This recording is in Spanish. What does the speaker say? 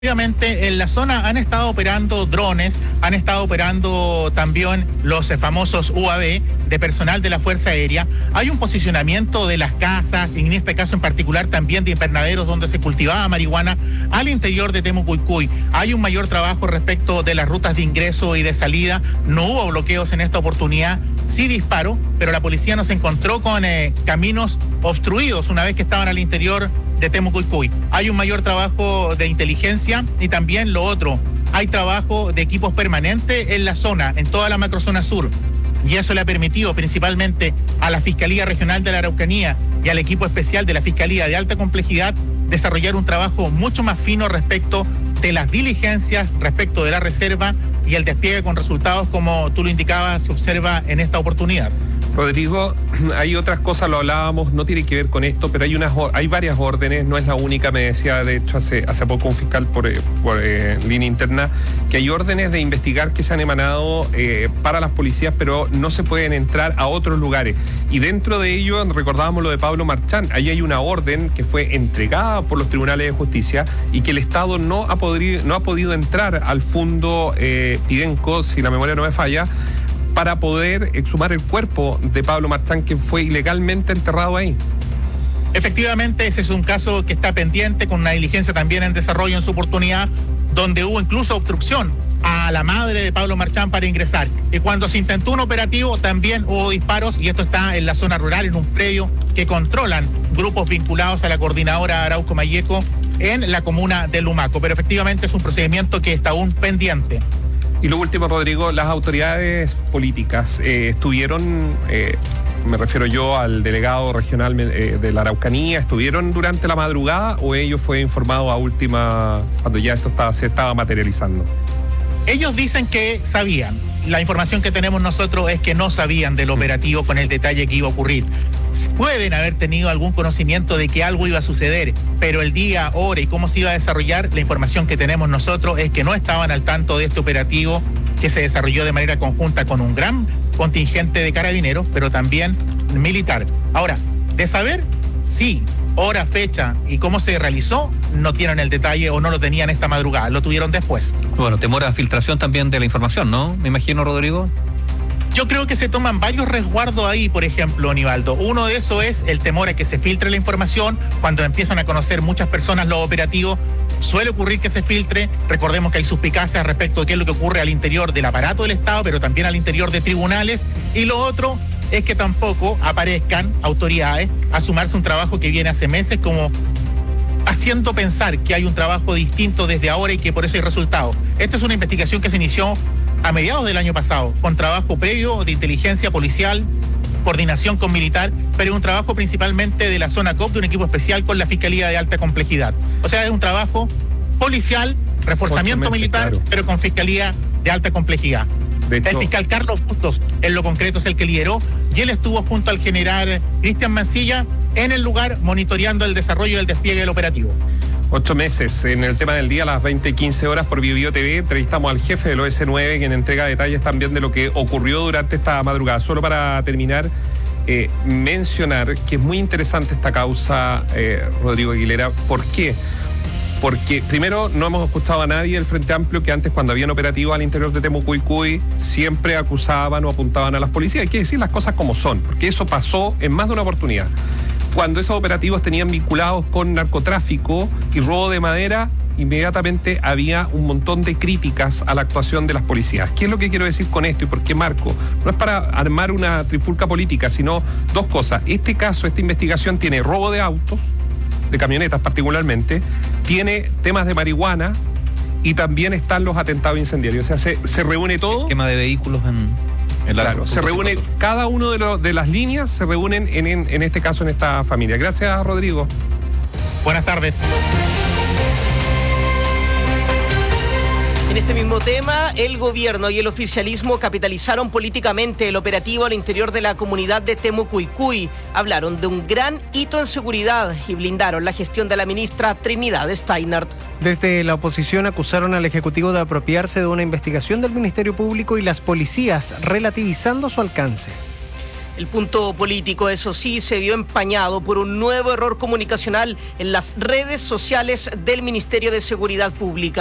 Efectivamente, en la zona han estado operando drones, han estado operando también los famosos UAV de personal de la Fuerza Aérea. Hay un posicionamiento de las casas, y en este caso en particular también de invernaderos donde se cultivaba marihuana al interior de Temucuicui. Hay un mayor trabajo respecto de las rutas de ingreso y de salida. No hubo bloqueos en esta oportunidad, sí disparo, pero la policía no se encontró con caminos obstruidos una vez que estaban al interior de Temucuicui. Hay un mayor trabajo de inteligencia y también lo otro, hay trabajo de equipos permanentes en la zona, en toda la macrozona sur, y eso le ha permitido principalmente a la Fiscalía Regional de la Araucanía y al equipo especial de la Fiscalía de Alta Complejidad desarrollar un trabajo mucho más fino respecto de las diligencias, respecto de la reserva y el despliegue con resultados, como tú lo indicabas, se observa en esta oportunidad. Rodrigo, hay otras cosas, lo hablábamos, no tiene que ver con esto, pero hay varias órdenes, no es la única, me decía de hecho hace poco un fiscal por línea interna, que hay órdenes de investigar que se han emanado para las policías, pero no se pueden entrar a otros lugares. Y dentro de ello, recordábamos lo de Pablo Marchán, ahí hay una orden que fue entregada por los tribunales de justicia y que el Estado no ha podido entrar al fondo Pidenco, si la memoria no me falla, para poder exhumar el cuerpo de Pablo Marchán, que fue ilegalmente enterrado ahí. Efectivamente, ese es un caso que está pendiente, con una diligencia también en desarrollo en su oportunidad, donde hubo incluso obstrucción a la madre de Pablo Marchán para ingresar. Y cuando se intentó un operativo, también hubo disparos, y esto está en la zona rural, en un predio que controlan grupos vinculados a la coordinadora Arauco Mayeco en la comuna de Lumaco. Pero efectivamente es un procedimiento que está aún pendiente. Y lo último, Rodrigo, las autoridades políticas estuvieron, me refiero yo al delegado regional de la Araucanía, ¿estuvieron durante la madrugada o ellos fue informado a última, cuando ya esto se estaba materializando? Ellos dicen que sabían. La información que tenemos nosotros es que no sabían del operativo con el detalle que iba a ocurrir. Pueden haber tenido algún conocimiento de que algo iba a suceder, pero el día, hora y cómo se iba a desarrollar, la información que tenemos nosotros es que no estaban al tanto de este operativo que se desarrolló de manera conjunta con un gran contingente de carabineros, pero también militar. Ahora, de saber, sí, hora, fecha y cómo se realizó, no tienen el detalle o no lo tenían esta madrugada, lo tuvieron después. Bueno, temor a filtración también de la información, ¿no? Me imagino, Rodrigo. Yo creo que se toman varios resguardos ahí, por ejemplo, Aníbaldo. Uno de esos es el temor a que se filtre la información. Cuando empiezan a conocer muchas personas los operativos, suele ocurrir que se filtre. Recordemos que hay suspicacias respecto de qué es lo que ocurre al interior del aparato del Estado, pero también al interior de tribunales. Y lo otro es que tampoco aparezcan autoridades a sumarse un trabajo que viene hace meses, como haciendo pensar que hay un trabajo distinto desde ahora y que por eso hay resultados. Esta es una investigación que se inició a mediados del año pasado, con trabajo previo de inteligencia policial, coordinación con militar, pero es un trabajo principalmente de la zona COP, de un equipo especial con la Fiscalía de Alta Complejidad. O sea, es un trabajo policial, reforzamiento militar, claro, pero con Fiscalía de Alta Complejidad. El fiscal Carlos Bustos, en lo concreto, es el que lideró, y él estuvo junto al general Cristian Mancilla en el lugar monitoreando el desarrollo y el despliegue del operativo. 8 meses. En el tema del día, a las 20:15 horas por Bio TV, entrevistamos al jefe del OS9, quien entrega detalles también de lo que ocurrió durante esta madrugada. Solo para terminar, mencionar que es muy interesante esta causa, Rodrigo Aguilera. ¿Por qué? Porque primero no hemos escuchado a nadie del Frente Amplio que antes, cuando habían operativos al interior de Temucuicui, siempre acusaban o apuntaban a las policías. Hay que decir las cosas como son, porque eso pasó en más de una oportunidad. Cuando esos operativos tenían vinculados con narcotráfico y robo de madera, inmediatamente había un montón de críticas a la actuación de las policías. ¿Qué es lo que quiero decir con esto y por qué marco? No es para armar una trifulca política, sino dos cosas. Este caso, esta investigación tiene robo de autos, de camionetas particularmente, tiene temas de marihuana y también están los atentados incendiarios. O sea, se reúne todo. Quema de vehículos Claro, se reúne cada uno de las líneas, se reúnen en este caso, en esta familia. Gracias, Rodrigo. Buenas tardes. En este mismo tema, el gobierno y el oficialismo capitalizaron políticamente el operativo al interior de la comunidad de Temucuicui. Hablaron de un gran hito en seguridad y blindaron la gestión de la ministra Trinidad Steinert. Desde la oposición acusaron al Ejecutivo de apropiarse de una investigación del Ministerio Público y las policías, relativizando su alcance. El punto político, eso sí, se vio empañado por un nuevo error comunicacional en las redes sociales del Ministerio de Seguridad Pública.